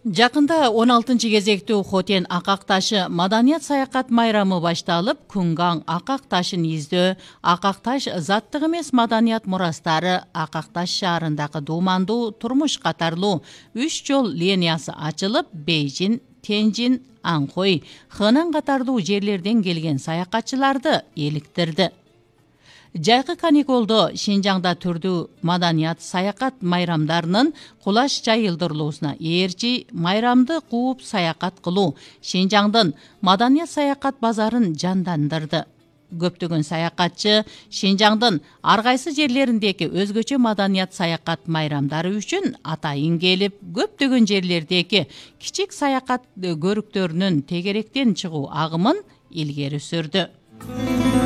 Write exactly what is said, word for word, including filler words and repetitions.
Жакында он алтынчы кезектүү Хотен Акак ташы маданият саякат майрамы башталып, Күнгаң Акак ташын издөө, Акак таш заттык эмес маданият мурастары, Акак таш шаарындагы дуумандуу турмуш катарлуу үч жол линиясы ачылып, Бейжин, Тенжин, Анхой, Хэнан катарлуу жерлерден келген саякатчыларды эликтирди. Жайкы каникулдо Шинжаңда түрдүү маданият саякат майрамдарынын кулаш жайылдырылуусуна ээрчи майрамды кууп саякат кылуу Шинжаңдын маданият саякат базарын жандандырды. Көптөгөн саякатчы Шинжаңдын ар кайсы жерлериндеги өзгөчө маданият саякат майрамдары үчүн атайын келип, көптөгөн жерлердеги кичик саякат көрүктөрүнүн тегеректен чыгуу агымын илгери сүрдү.